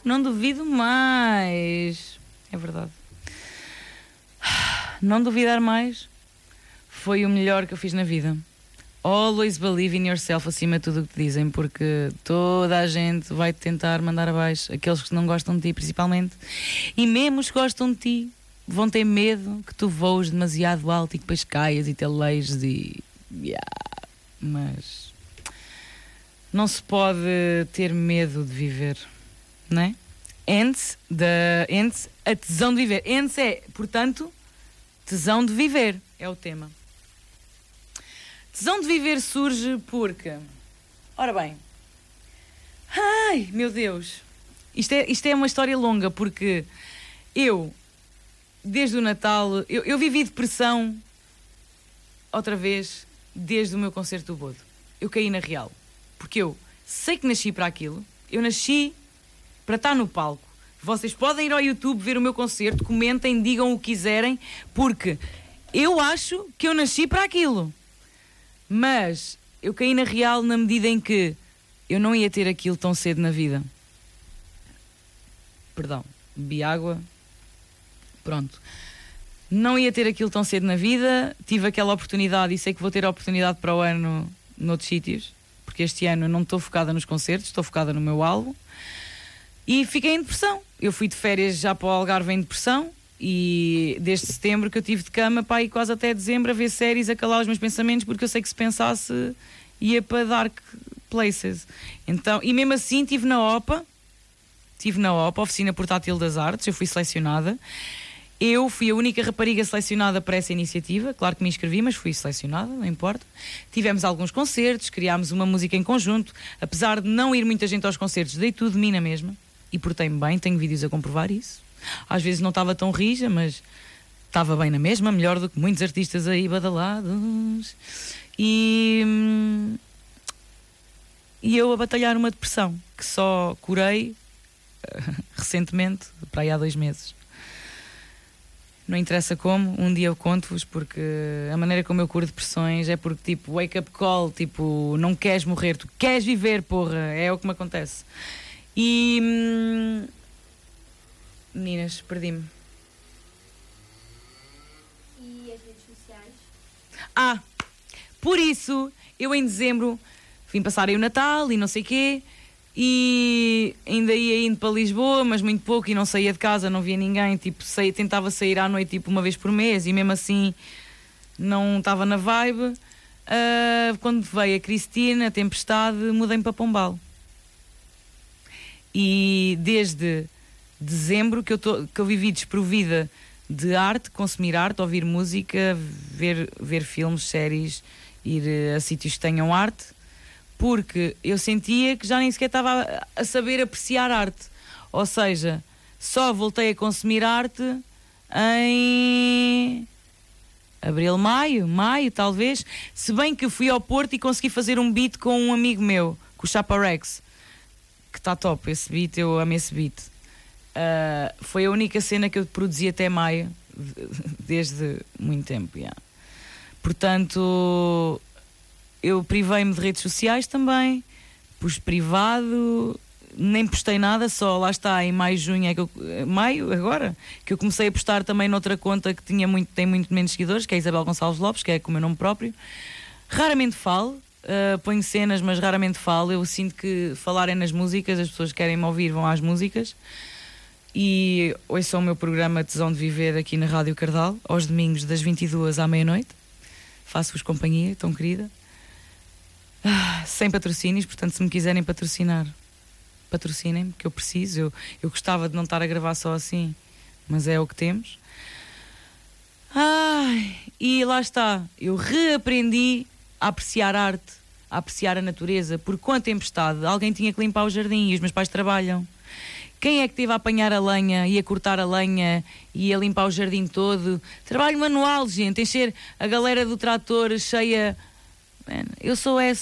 não duvido mais. É verdade. Não duvidar mais foi o melhor que eu fiz na vida. Always believe in yourself acima de tudo o que te dizem, porque toda a gente vai te tentar mandar abaixo, aqueles que não gostam de ti principalmente, e mesmo os que gostam de ti vão ter medo que tu voes demasiado alto e que depois caias e te aleijes e... Mas não se pode ter medo de viver, não é? Hence a tesão de viver. Hence é, portanto, tesão de viver é o tema. Tesão de viver surge porque... Ora bem... Ai, meu Deus! Isto é uma história longa, porque eu, desde o Natal... Eu vivi depressão, outra vez, desde o meu concerto do Bodo. Eu caí na real. Porque eu sei que nasci para aquilo. Eu nasci para estar no palco. Vocês podem ir ao YouTube ver o meu concerto, comentem, digam o que quiserem, porque eu acho que eu nasci para aquilo. Mas eu caí na real na medida em que eu não ia ter aquilo tão cedo na vida. Perdão, bebi água. Pronto. Não ia ter aquilo tão cedo na vida. Tive aquela oportunidade e sei que vou ter a oportunidade para o ano noutros sítios, porque este ano eu não estou focada nos concertos, estou focada no meu álbum. E fiquei em depressão. Eu fui de férias já para o Algarve em depressão. E desde setembro que eu tive de cama, pá, e quase até dezembro a ver séries, a calar os meus pensamentos, porque eu sei que se pensasse ia para dark places. Então, e mesmo assim estive na OPA, Oficina Portátil das Artes. Eu fui selecionada. Eu fui a única rapariga selecionada para essa iniciativa. Claro que me inscrevi, mas fui selecionada, não importa. Tivemos alguns concertos, criámos uma música em conjunto. Apesar de não ir muita gente aos concertos, dei tudo de mim na mesma. E portei-me bem, tenho vídeos a comprovar isso. Às vezes não estava tão rija, mas estava bem na mesma, melhor do que muitos artistas aí badalados. E eu a batalhar uma depressão, que só curei recentemente, para aí há 2 meses. Não interessa como, um dia eu conto-vos, porque a maneira como eu curo depressões é porque, tipo, wake up call, tipo, não queres morrer, tu queres viver, porra, é o que me acontece. E... meninas, perdi-me. E as redes sociais? Por isso, eu em dezembro vim passar aí o Natal e não sei o quê, e ainda ia indo para Lisboa, mas muito pouco, e não saía de casa, não via ninguém, tipo, tentava sair à noite tipo uma vez por mês, e mesmo assim não estava na vibe. Quando veio a Cristina, a tempestade, mudei-me para Pombal. E desde dezembro que eu vivi desprovida de arte, consumir arte, ouvir música, ver filmes, séries, ir a sítios que tenham arte, porque eu sentia que já nem sequer estava a saber apreciar arte. Ou seja, só voltei a consumir arte em abril, maio talvez, se bem que fui ao Porto e consegui fazer um beat com um amigo meu, com o Chapa Rex, que está top esse beat, eu amo esse beat. Foi a única cena que eu produzi até maio, desde muito tempo. Yeah. Portanto, eu privei-me de redes sociais também, pus privado, nem postei nada, só lá está, em maio, junho, maio agora, que eu comecei a postar também noutra conta que tem muito menos seguidores, que é a Isabel Gonçalves Lopes, que é com o meu nome próprio. Raramente falo, ponho cenas, mas raramente falo. Eu sinto que falar é nas músicas, as pessoas que querem me ouvir vão às músicas. E ouçam o meu programa Tesão de Viver aqui na Rádio Cardal, aos domingos das 22 à meia-noite. Faço-vos companhia, tão querida. Sem patrocínios, portanto, se me quiserem patrocinar, patrocinem-me, que eu preciso. Eu gostava de não estar a gravar só assim, mas é o que temos. E lá está, eu reaprendi a apreciar arte, a apreciar a natureza, porque com a tempestade alguém tinha que limpar o jardim e os meus pais trabalham. Quem é que esteve a apanhar a lenha e a cortar a lenha e a limpar o jardim todo? Trabalho manual, gente, encher a galera do trator cheia... Man, eu sou